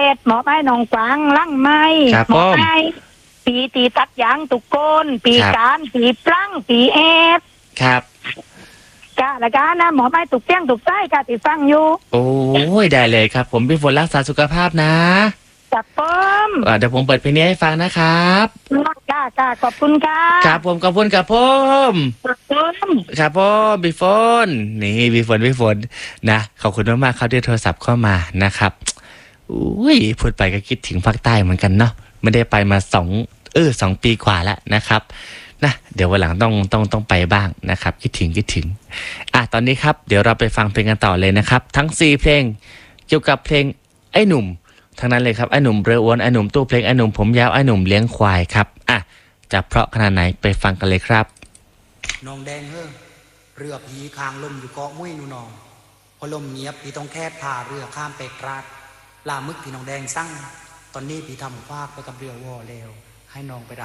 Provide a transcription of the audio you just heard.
ษหมอไม้หนองกวางลั่งไม้หมอไม้ปีตีตัดยางตุกโกนปีการปีปลั้งปีแอดครับกะละกานะหมอไม้ตุกเตี้ยงตุกใต้กะติฟังอยู่โอ้ยได้เลยครับผมพี่ฝนรักษาสุขภาพนะจับป้อมเดี๋ยวผมเปิดเพลงนี้ให้ฟังนะครับกะขอบคุณค่ะครับผมขอบคุณครับผมครับผมพี่ฝนนี่พี่ฝนนะขอบคุณมากๆครับที่โทรศัพท์เข้ามานะครับอุ้ยพูดไปก็คิดถึงภาคใต้เหมือนกันเนาะไม่ได้ไปมา2 ปีกว่าแล้วนะครับนะเดี๋ยววันหลังต้องไปบ้างนะครับคิดถึงตอนนี้ครับเดี๋ยวเราไปฟังเพลงกันต่อเลยนะครับทั้ง4เพลงเกี่ยวกับเพลงไอ้หนุ่มทั้งนั้นเลยครับไอ้หนุ่มเรืออ้วนไอ้หนุ่มตู้เพลงไอ้หนุ่มผมยาวไอ้หนุ่มเลี้ยงควายครับจะเพราะขนาดไหนไปฟังกันเลยครับน้องแดงเรือผีคางลมอยู่เกาะมุ้ยนูนองพอลมเงียบพี่ต้องแค่พาเรือข้ามไปกราดลามึกพี่น้องแดงสั่งตอนนี้พี่ทำภาคไปกับเรือวอแล้วให้น้องไปรับ